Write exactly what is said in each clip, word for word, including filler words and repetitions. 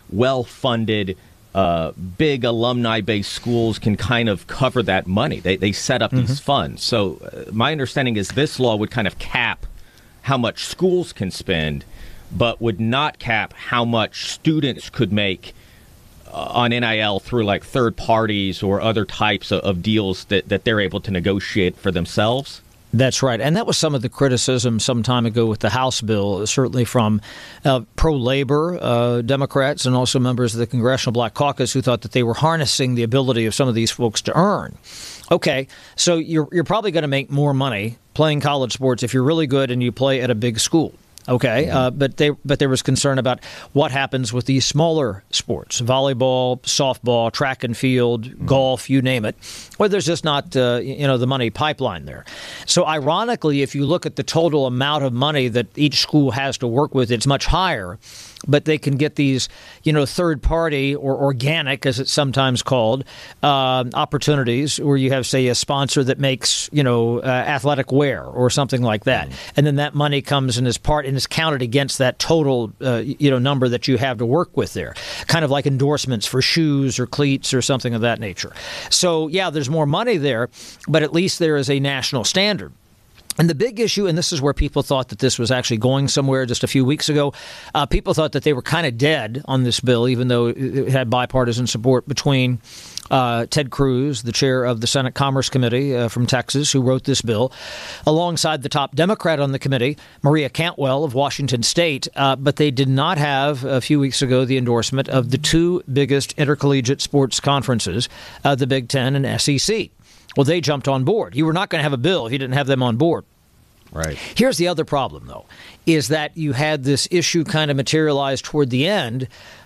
well-funded, uh, big alumni-based schools can kind of cover that money. They they set up mm-hmm. these funds. So uh, my understanding is this law would kind of cap how much schools can spend, but would not cap how much students could make uh, on N I L through like third parties or other types of, of deals that, that they're able to negotiate for themselves. That's right. And that was some of the criticism some time ago with the House bill, certainly from uh, pro-labor uh, Democrats and also members of the Congressional Black Caucus who thought that they were harnessing the ability of some of these folks to earn. Okay, so you're, you're probably going to make more money playing college sports if you're really good and you play at a big school. Okay, uh, but they but there was concern about what happens with these smaller sports, volleyball, softball, track and field, mm-hmm. golf, you name it, where there's just not uh, you know the money pipeline there. So ironically, if you look at the total amount of money that each school has to work with, it's much higher. But they can get these, you know, third party or organic, as it's sometimes called, uh, opportunities where you have, say, a sponsor that makes, you know, uh, athletic wear or something like that. Mm-hmm. And then that money comes and is part and is counted against that total, uh, you know, number that you have to work with there. Kind of like endorsements for shoes or cleats or something of that nature. So, yeah, there's more money there, but at least there is a national standard. And the big issue, and this is where people thought that this was actually going somewhere just a few weeks ago, uh, people thought that they were kind of dead on this bill, even though it had bipartisan support between uh, Ted Cruz, the chair of the Senate Commerce Committee uh, from Texas, who wrote this bill, alongside the top Democrat on the committee, Maria Cantwell of Washington State. Uh, but they did not have, a few weeks ago, the endorsement of the two biggest intercollegiate sports conferences, uh, the Big Ten and S E C. Well, they jumped on board. You were not going to have a bill if you didn't have them on board. Right. Here's the other problem, though, is that you had this issue kind of materialize toward the end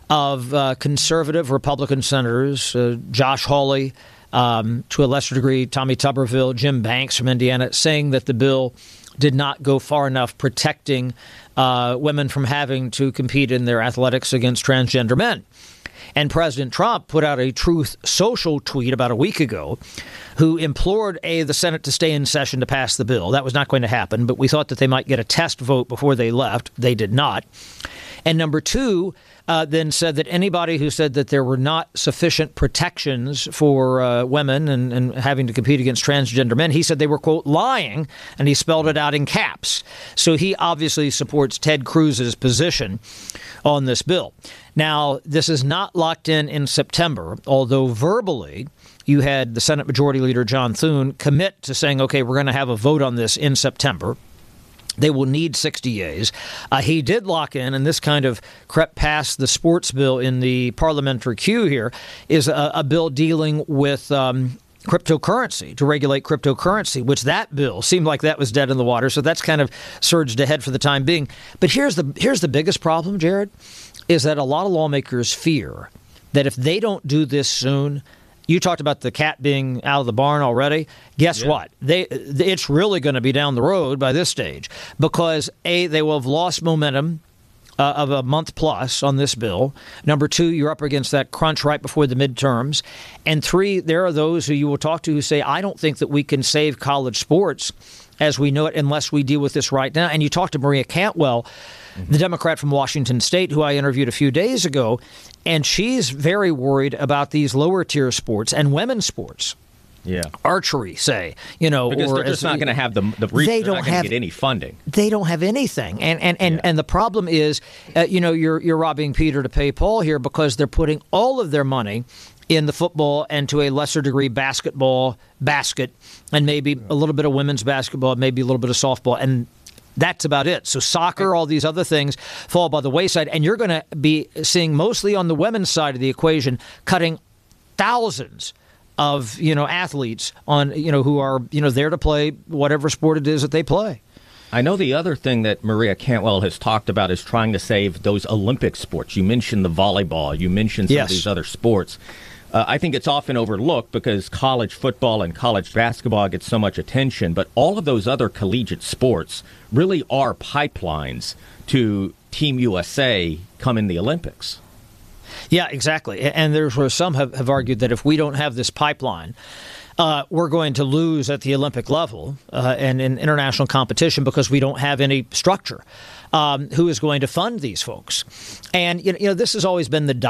of uh, conservative Republican senators, uh, Josh Hawley, um, to a lesser degree, Tommy Tuberville, Jim Banks from Indiana, saying that the bill did not go far enough protecting uh, women from having to compete in their athletics against transgender men. And President Trump put out a Truth Social tweet about a week ago who implored, A, the Senate to stay in session to pass the bill. That was not going to happen, but we thought that they might get a test vote before they left. They did not. And number two, uh, then said that anybody who said that there were not sufficient protections for uh, women and, and having to compete against transgender men, he said they were, quote, lying, and he spelled it out in caps. So he obviously supports Ted Cruz's position on this bill. Now, this is not locked in in September, although verbally you had the Senate Majority Leader John Thune commit to saying, OK, we're going to have a vote on this in September. They will need sixty yeas. Uh, he did lock in, and this kind of crept past the sports bill in the parliamentary queue here, is a, a bill dealing with um, cryptocurrency, to regulate cryptocurrency, which that bill seemed like that was dead in the water. So that's kind of surged ahead for the time being. But here's the here's the biggest problem, Jared, is that a lot of lawmakers fear that if they don't do this soon, you talked about the cat being out of the barn already. Guess yeah. what? They it's really going to be down the road by this stage because, A, they will have lost momentum uh, of a month plus on this bill. Number two, you're up against that crunch right before the midterms. And three, there are those who you will talk to who say, I don't think that we can save college sports as we know it unless we deal with this right now. And you talked to Maria Cantwell, mm-hmm. the Democrat from Washington State, who I interviewed a few days ago, and she's very worried about these lower tier sports and women's sports. Yeah, archery, say, you know, because or they're just as, not going to have the the re- they they're don't not going have to get any funding. They don't have anything, and and and, yeah. and the problem is, uh, you know, you're you're robbing Peter to pay Paul here because they're putting all of their money in the football and to a lesser degree basketball basket, and maybe a little bit of women's basketball, maybe a little bit of softball, and that's about it. So soccer, all these other things fall by the wayside. And you're going to be seeing mostly on the women's side of the equation cutting thousands of, you know, athletes on, you know, who are, you know, there to play whatever sport it is that they play. I know the other thing that Maria Cantwell has talked about is trying to save those Olympic sports. You mentioned the volleyball. You mentioned some yes. of these other sports. Uh, I think it's often overlooked because college football and college basketball get so much attention, but all of those other collegiate sports really are pipelines to Team U S A come in the Olympics. Yeah, exactly. And there's where some have, have argued that if we don't have this pipeline, uh, we're going to lose at the Olympic level uh, and in international competition because we don't have any structure. Um, who is going to fund these folks? And, you know, this has always been the